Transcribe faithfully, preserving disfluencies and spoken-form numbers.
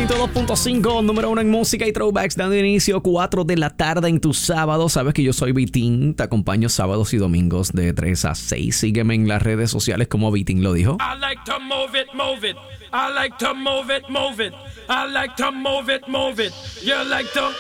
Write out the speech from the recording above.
ciento dos punto cinco, número uno en música y throwbacks, dando inicio cuatro de la tarde en tu sábado. Sabes que yo soy Vitín, te acompaño sábados y domingos de tres a seis. Sígueme en las redes sociales como Vitín lo dijo. I like to move it, move it. I like to move it, move it. I like to move it, move it. You like to...